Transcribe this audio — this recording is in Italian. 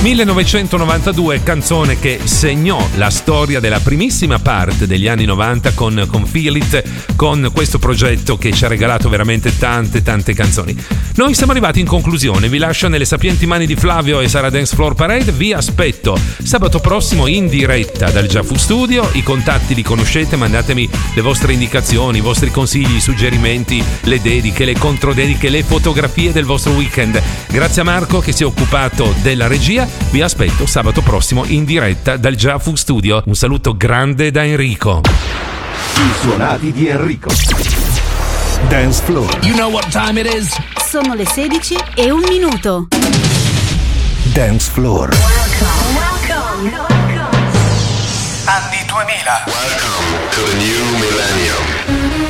1992, canzone che segnò la storia della primissima parte degli anni 90 con Feel It, con questo progetto che ci ha regalato veramente tante canzoni. Noi siamo arrivati in conclusione, vi lascio nelle sapienti mani di Flavio e Sara Dance Floor Parade, vi aspetto sabato prossimo in diretta dal Giafu Studio, i contatti li conoscete, mandatemi le vostre indicazioni, i vostri consigli, i suggerimenti, le dediche, le controdediche, le fotografie del vostro weekend. Grazie a Marco che si è occupato della regia. Vi aspetto sabato prossimo in diretta dal Giafu Studio. Un saluto grande da Enrico. I suonati di Enrico. Dance Floor. You know what time it is? Sono le 16:01. Dance Floor. Anni 2000. Welcome to the new millennium.